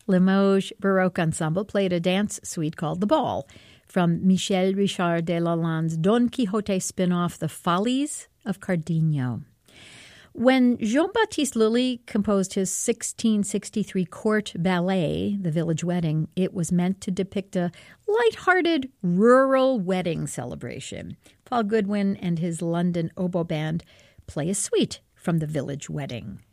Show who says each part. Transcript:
Speaker 1: Limoges Baroque Ensemble played a dance suite called The Ball from Michel Richard de Lalande's Don Quixote spin-off, The Follies of Cardenio. When Jean-Baptiste Lully composed his 1663 court ballet, The Village Wedding, it was meant to depict a light-hearted rural wedding celebration. Paul Goodwin and his London oboe band play a suite from The Village Wedding.